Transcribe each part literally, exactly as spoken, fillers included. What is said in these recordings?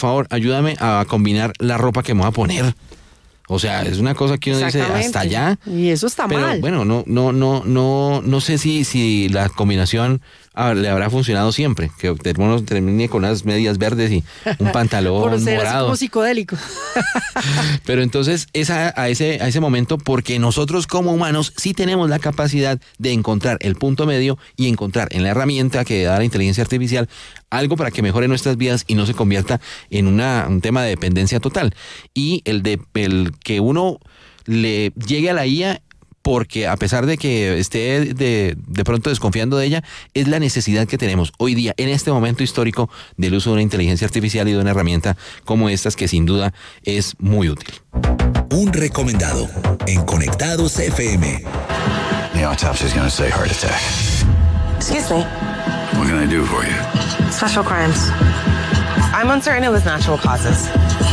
favor, ayúdame a combinar la ropa que me voy a poner. O sea, es una cosa que uno dice hasta allá. Y eso está pero, mal. Bueno, no, no, no, no, no sé si, si la combinación a, le habrá funcionado siempre. Que uno termine con unas medias verdes y un pantalón Por ser morado. así como psicodélico. Pero entonces es a, a, ese, a ese momento, porque nosotros como humanos sí tenemos la capacidad de encontrar el punto medio y encontrar en la herramienta que da la inteligencia artificial algo para que mejore nuestras vidas y no se convierta en una, un tema de dependencia total. Y el de el que uno le llegue a la I A porque a pesar de que esté de, de pronto desconfiando de ella, es la necesidad que tenemos hoy día, en este momento histórico, del uso de una inteligencia artificial y de una herramienta como estas, que sin duda es muy útil. Un recomendado en Conectados F M. The autopsy is going to say heart attack. Excuse me. What can I do for you? Special crimes. I'm uncertain it was natural causes.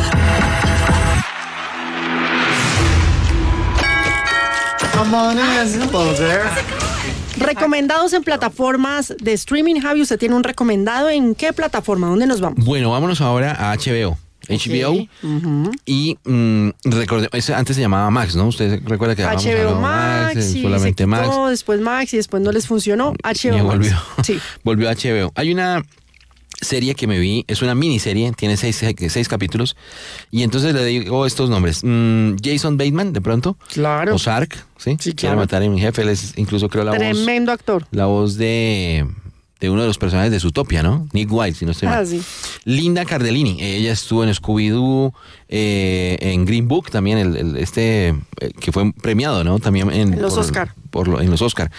Come on in, hello there. Recomendados en plataformas de streaming. Javi, ¿usted tiene un recomendado en qué plataforma? ¿Dónde nos vamos? Bueno, vámonos ahora a H B O. H B O. Okay. Uh-huh. Y mm, recordé, ese antes se llamaba Max, ¿no? Usted recuerda que H B O Max, Max, sí, solamente se quitó, Max. después Max y después no les funcionó. H B O Y Max. volvió. Sí. Volvió a H B O. Hay una serie que me vi, es una miniserie, tiene seis, seis capítulos, y entonces le digo estos nombres. Mm, Jason Bateman, de pronto. Claro. O Sark, ¿sí? Sí, Quiero claro. matar a mi jefe, él es incluso creo la voz. Tremendo actor. La voz de, de uno de los personajes de Zootopia, ¿no? Nick Wilde, si no estoy mal. Ah, sí. Linda Cardellini, ella estuvo en Scooby-Doo, eh, en Green Book, también el, el este, eh, que fue premiado, ¿no? También en, En los por- Oscar. Por lo- en los Oscar.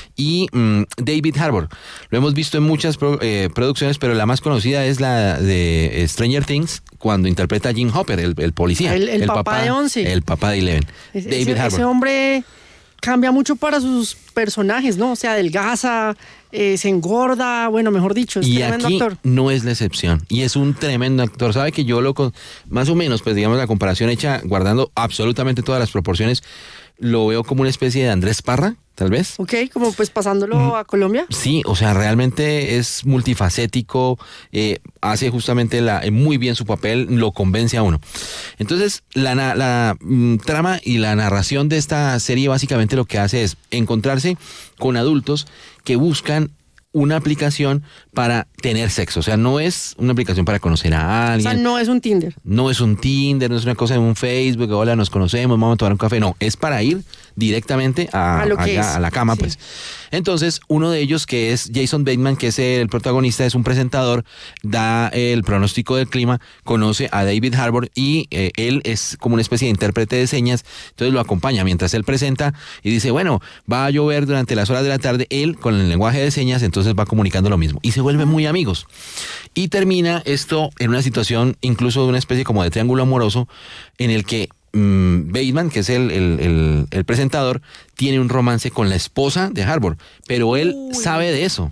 Y mm, David Harbour, lo hemos visto en muchas pro- eh, producciones, pero la más conocida es la de Stranger Things, cuando interpreta a Jim Hopper, el, el policía. El- el papá de Once. El papá de Eleven. Ese, David ese- Harbour. ese hombre cambia mucho para sus personajes, ¿no? O sea, adelgaza, eh, se engorda, bueno, mejor dicho, es Y tremendo aquí actor. no es la excepción. Y es un tremendo actor. Sabe que yo lo, con- más o menos, pues digamos la comparación hecha guardando absolutamente todas las proporciones, lo veo como una especie de Andrés Parra, tal vez. Ok, como pues pasándolo a Colombia. Sí, o sea, realmente es multifacético, eh, hace justamente la, eh, muy bien su papel, lo convence a uno. Entonces, la, na- la mm, trama y la narración de esta serie básicamente lo que hace es encontrarse con adultos que buscan una aplicación para tener sexo. O sea, no es una aplicación para conocer a O alguien. sea, no es un Tinder. No es un Tinder, no es una cosa en un Facebook, hola, nos conocemos, vamos a tomar un café. No, es para ir directamente a, A lo que allá, es. a la cama, Sí. pues. Entonces, uno de ellos, que es Jason Bateman, que es el protagonista, es un presentador, da el pronóstico del clima, conoce a David Harbour y eh, él es como una especie de intérprete de señas, entonces lo acompaña mientras él presenta y dice, bueno, va a llover durante las horas de la tarde, él con el lenguaje de señas, entonces va comunicando lo mismo y se vuelven muy amigos. Y termina esto en una situación incluso de una especie como de triángulo amoroso en el que mm, Bateman, que es el, el, el, el presentador, tiene un romance con la esposa de Harbour, pero él Uy. sabe de eso.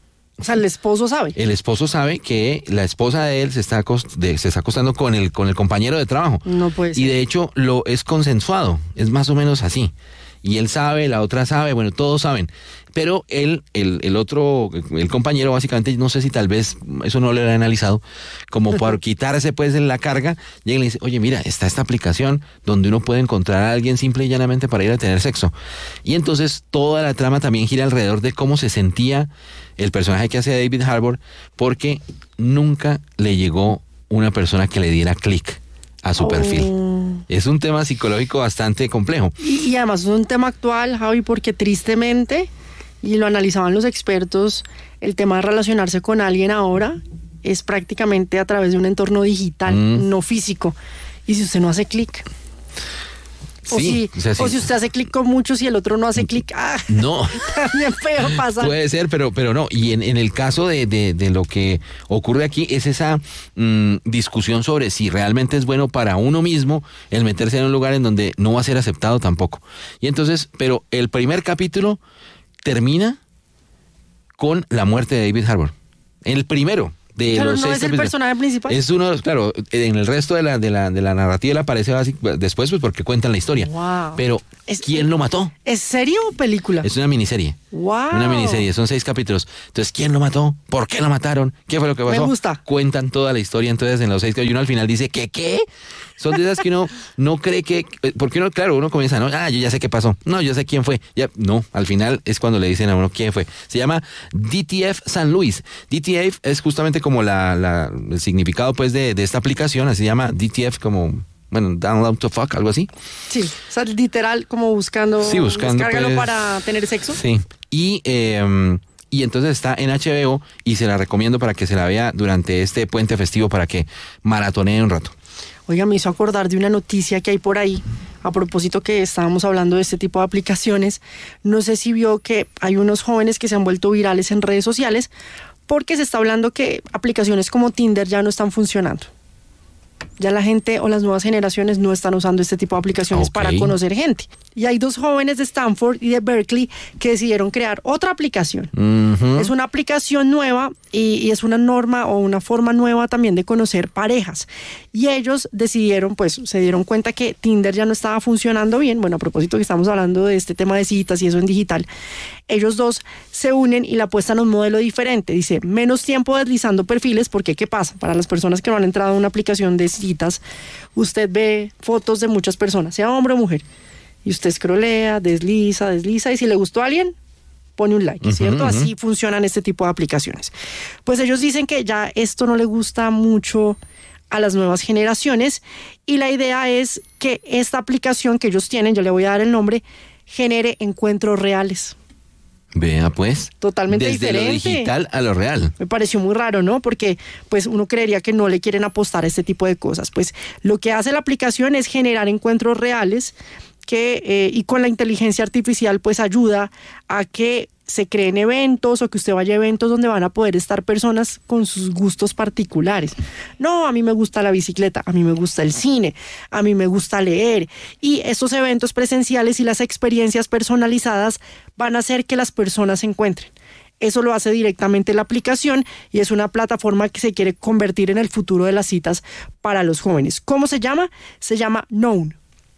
O sea, el esposo sabe. El esposo sabe que la esposa de él se está, acost- de- se está acostando con el, con el compañero de trabajo. No puede ser. Y de hecho lo es consensuado, es más o menos así. Y él sabe, la otra sabe, bueno, todos saben. Pero él, el, el otro, el compañero básicamente, no sé si tal vez eso no lo he analizado, como por quitarse pues en la carga, llega y le dice, oye, mira, está esta aplicación donde uno puede encontrar a alguien simple y llanamente para ir a tener sexo. Y entonces toda la trama también gira alrededor de cómo se sentía el personaje que hace David Harbour, porque nunca le llegó una persona que le diera clic a su Oh. perfil. Es un tema psicológico bastante complejo. Y, y además es un tema actual, Javi, porque tristemente, y lo analizaban los expertos, el tema de relacionarse con alguien ahora es prácticamente a través de un entorno digital, Mm. no físico. Y si usted no hace clic, o, Sí, si, o sea, sí. o si usted hace clic con muchos y el otro no hace clic, ah, No. también feo pasa. Puede ser, pero, pero no. Y en, en el caso de, de, de lo que ocurre aquí es esa mm, discusión sobre si realmente es bueno para uno mismo el meterse en un lugar en donde no va a ser aceptado tampoco. Y entonces, pero el primer capítulo termina con la muerte de David Harbour. El primero. De Pero los no seis es el capítulos. personaje principal. Es uno de los, claro, en el resto de la, de la, de la narrativa él aparece básic- después, pues porque cuentan la historia. Wow. Pero, Es- ¿quién lo mató? ¿Es serie o película? Es una miniserie. Wow. Una miniserie, son seis capítulos. Entonces, ¿quién lo mató? ¿Por qué lo mataron? ¿Qué fue lo que pasó? Me gusta. Cuentan toda la historia entonces en los seis, y uno al final dice, ¿qué, qué? Son de esas que uno no cree que... Porque uno, claro, uno comienza, ¿no? Ah, yo ya sé qué pasó. No, yo sé quién fue. Ya, no, al final es cuando le dicen a uno quién fue. Se llama D T F San Luis. D T F es justamente como la, la, el significado pues de, de esta aplicación, así se llama D T F como... Bueno, download to fuck, algo así. Sí, o sea, literal como buscando... Sí, buscando, descárgalo pues, para tener sexo. Sí. Y, eh, y entonces está en H B O y se la recomiendo para que se la vea durante este puente festivo para que maratonee un rato. Oiga, me hizo acordar de una noticia que hay por ahí, a propósito que estábamos hablando de este tipo de aplicaciones. No sé si vio que hay unos jóvenes que se han vuelto virales en redes sociales porque se está hablando que aplicaciones como Tinder ya no están funcionando. Ya la gente o las nuevas generaciones no están usando este tipo de aplicaciones Ok. para conocer gente. Y hay dos jóvenes de Stanford y de Berkeley que decidieron crear otra aplicación. Ujú. Es una aplicación nueva y, y es una norma o una forma nueva también de conocer parejas. Y ellos decidieron, pues se dieron cuenta que Tinder ya no estaba funcionando bien. Bueno, a propósito que estamos hablando de este tema de citas y eso en digital. Ellos dos se unen y le apuestan a un modelo diferente. Dice, menos tiempo deslizando perfiles, porque ¿qué pasa? Para las personas que no han entrado a una aplicación de citas, usted ve fotos de muchas personas, sea hombre o mujer. Y usted scrollea, desliza, desliza, y si le gustó a alguien, pone un like, ¿cierto? Ujú, ujú. Así funcionan este tipo de aplicaciones. Pues ellos dicen que ya esto no le gusta mucho a las nuevas generaciones y la idea es que esta aplicación que ellos tienen, yo le voy a dar el nombre, genere encuentros reales. Vea pues. Totalmente Desde diferente. lo digital a lo real. Me pareció muy raro, ¿no? Porque pues uno creería que no le quieren apostar a este tipo de cosas. Pues lo que hace la aplicación es generar encuentros reales que eh, y con la inteligencia artificial pues ayuda a que se creen eventos o que usted vaya a eventos donde van a poder estar personas con sus gustos particulares. No, a mí me gusta la bicicleta, a mí me gusta el cine, a mí me gusta leer. Y estos eventos presenciales y las experiencias personalizadas van a hacer que las personas se encuentren. Eso lo hace directamente la aplicación y es una plataforma que se quiere convertir en el futuro de las citas para los jóvenes. ¿Cómo se llama? Se llama Known.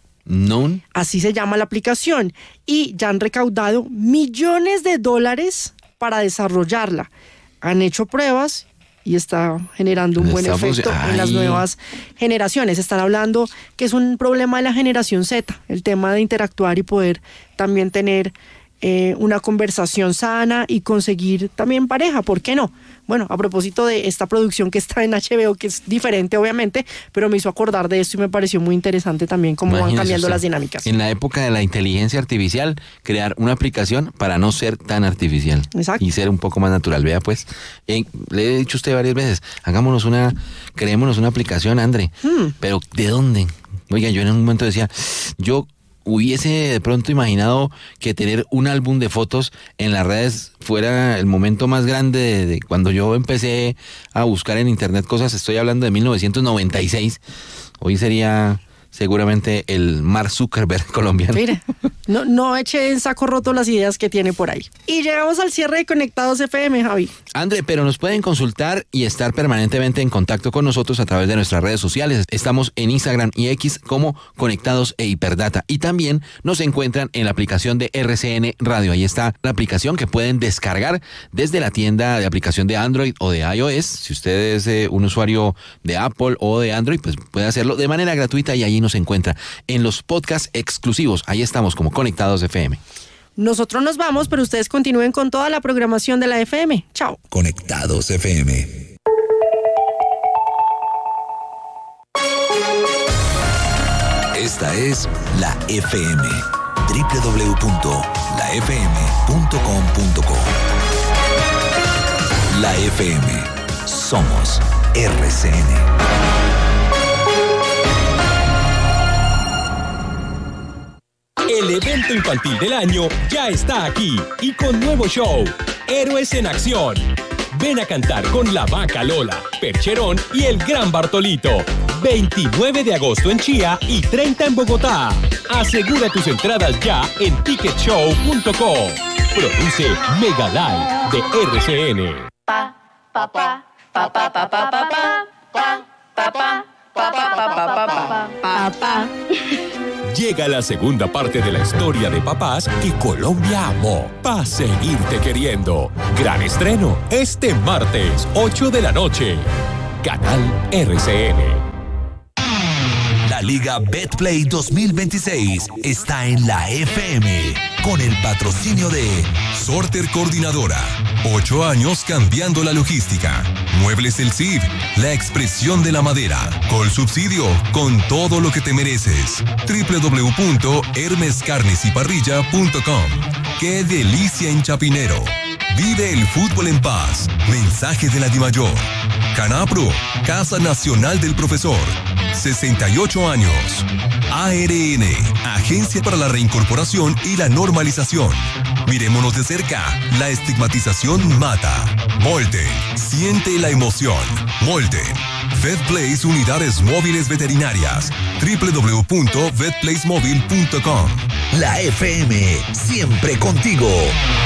Known. Así se llama la aplicación y ya han recaudado millones de dólares para desarrollarla. Han hecho pruebas y está generando un buen Está efecto func- en las Ay. nuevas generaciones. Están hablando que es un problema de la generación Z, el tema de interactuar y poder también tener eh, una conversación sana y conseguir también pareja, ¿por qué no? Bueno, a propósito de esta producción que está en H B O, que es diferente obviamente, pero me hizo acordar de esto y me pareció muy interesante también cómo van Imagínese cambiando usted, las dinámicas. En la época de la inteligencia artificial, crear una aplicación para no ser tan artificial. Exacto. Y ser un poco más natural. Vea pues, eh, le he dicho a usted varias veces, hagámonos una, creémonos una aplicación, André. Hmm. Pero ¿de dónde? Oiga, yo en un momento decía, yo hubiese de pronto imaginado que tener un álbum de fotos en las redes fuera el momento más grande de, de cuando yo empecé a buscar en internet cosas. Estoy hablando de mil novecientos noventa y seis. Hoy sería seguramente el Mark Zuckerberg colombiano. Mire, no, no eche en saco roto las ideas que tiene por ahí. Y llegamos al cierre de Conectados F M, Javi. André, pero nos pueden consultar y estar permanentemente en contacto con nosotros a través de nuestras redes sociales. Estamos en Instagram y X como Conectados e Hiperdata. Y también nos encuentran en la aplicación de R C N Radio. Ahí está la aplicación que pueden descargar desde la tienda de aplicación de Android o de iOS. Si usted es eh, un usuario de Apple o de Android, pues puede hacerlo de manera gratuita y ahí nos encuentra en los podcasts exclusivos. Ahí estamos como Conectados F M. Nosotros nos vamos, pero ustedes continúen con toda la programación de la F M. Chao. Conectados F M. Esta es la F M. doble u doble u doble u punto la f m punto com punto co. La F M. Somos R C N. El evento infantil del año ya está aquí y con nuevo show, Héroes en Acción. Ven a cantar con la Vaca Lola, Percherón y el Gran Bartolito. veintinueve de agosto en Chía y treinta en Bogotá. Asegura tus entradas ya en ticket show punto com. Produce Mega Live de R C N. Pa, pa, pa, pa, pa, pa, pa, pa, pa, pa, pa, pa, pa, pa, pa, pa, pa, pa, pa, pa. Llega la segunda parte de la historia de papás que Colombia amó, pa' seguirte queriendo. Gran estreno este martes, ocho de la noche. Canal R C N. La Liga Betplay dos mil veintiséis está en la F M con el patrocinio de Sorter Coordinadora. Ocho años cambiando la logística. Muebles El Cid, la expresión de la madera. Col Subsidio, con todo lo que te mereces. doble u doble u doble u punto hermes carnes y parrilla punto com. ¡Qué delicia en Chapinero! Vive el fútbol en paz. Mensaje de la Dimayor. Canapro, Casa Nacional del Profesor. sesenta y ocho años. A R N, Agencia para la Reincorporación y la Normalización. Miremonos de cerca. La estigmatización mata. Molten, siente la emoción. Molten. VetPlace Unidades Móviles Veterinarias. doble u doble u doble u punto vet place móvil punto com. la F M, siempre contigo.